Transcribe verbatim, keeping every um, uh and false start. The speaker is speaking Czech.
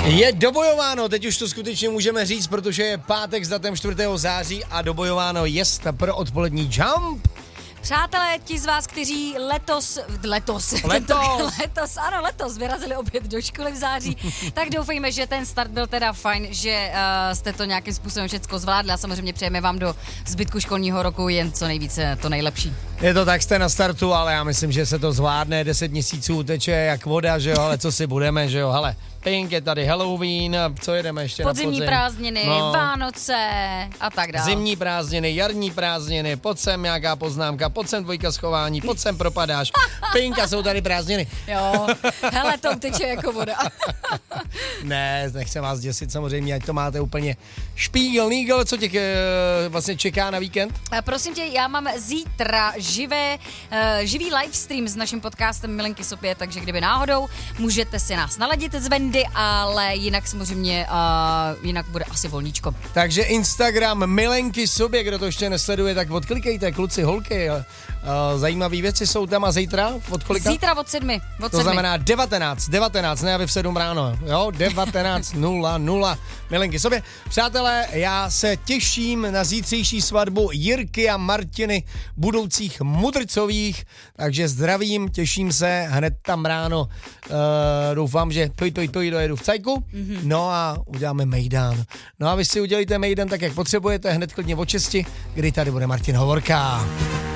Je dobojováno, teď už to skutečně můžeme říct, protože je pátek s datem čtvrtého září a dobojováno jest pro odpolední Jump. Přátelé, ti z vás, kteří letos, letos, Letos. letos, ano, letos vyrazili opět do školy v září, tak doufejme, že ten start byl teda fajn, že uh, jste to nějakým způsobem všecko zvládli a samozřejmě přejeme vám do zbytku školního roku jen co nejvíce to nejlepší. Je to tak, jste na startu, ale já myslím, že se to zvládne, deset měsíců teče jak voda, že jo, ale co si budeme, že jo, hele. Pink, je tady Halloween, co jedeme ještě Podzimní na podzim? prázdniny, no. Vánoce a tak dále. Zimní prázdniny, jarní prázdniny, pojď sem nějaká poznámka, pojď sem dvojka schování, pojď sem propadáš. Pinka, jsou tady prázdniny. Jo, hele, to teče jako voda. Ne, nechci vás děsit samozřejmě, ať to máte úplně špígl, nígl, co tě e, vlastně čeká na víkend? A prosím tě, já mám zítra živé, uh, živý livestream s naším podcastem Milenky sobě, takže kdyby náhodou, můžete si nás naladit z Vendy, ale jinak samozřejmě, uh, jinak bude asi volníčko. Takže Instagram Milenky sobě, kdo to ještě nesleduje, tak odklikejte, kluci, holky. Uh, zajímavé věci jsou tam a zítra od kolika? Zítra od sedmi. Od to sedmi. znamená devatenáct, devatenáct, ne aby v sedm ráno, jo, devatenáct nula nula, Milenky sobě. Přátelé, já se těším na zítřejší svatbu Jirky a Martiny, budoucích Mudrcových, takže zdravím, těším se, hned tam ráno, uh, doufám, že toj, toj, toj dojedu v cajku, mm-hmm. no a uděláme mejdán. No a vy si udělejte mejdán tak, jak potřebujete, hned klidně o česti, kdy tady bude Martin Hovorka.